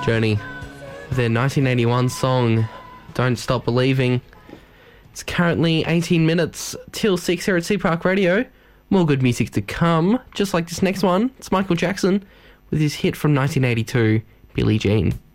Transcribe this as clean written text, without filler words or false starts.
Journey, their 1981 song, Don't Stop Believing. It's currently 18 minutes till 6 here at Sea Park Radio. More good music to come, just like this next one. It's Michael Jackson with his hit from 1982, Billie Jean.